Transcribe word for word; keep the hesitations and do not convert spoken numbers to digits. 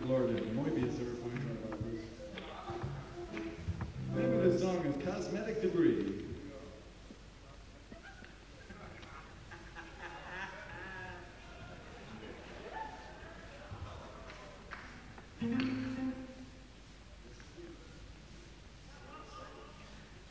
Florida. Muy bien, sir. Fine job, Bruce. The name of this song is Cosmetic Debris.